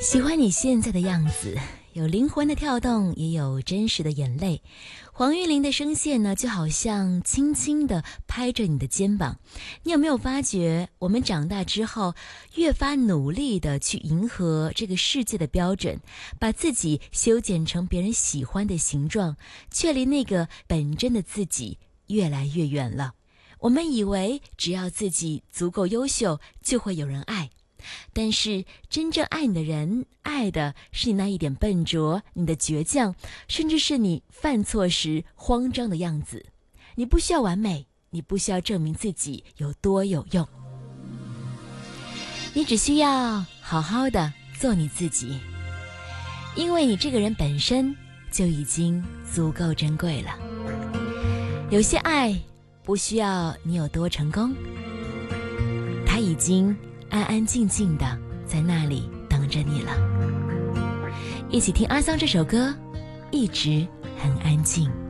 喜欢你现在的样子，有灵魂的跳动，也有真实的眼泪。黄韵玲的声线呢，就好像轻轻地拍着你的肩膀。你有没有发觉，我们长大之后，越发努力地去迎合这个世界的标准，把自己修剪成别人喜欢的形状，却离那个本真的自己越来越远了。我们以为只要自己足够优秀，就会有人爱。但是真正爱你的人，爱的是你那一点笨拙，你的倔强，甚至是你犯错时慌张的样子。你不需要完美，你不需要证明自己有多有用，你只需要好好的做你自己，因为你这个人本身就已经足够珍贵了。有些爱不需要你有多成功，它已经安安静静的在那里等着你了。一起听阿桑这首歌，一直很安静。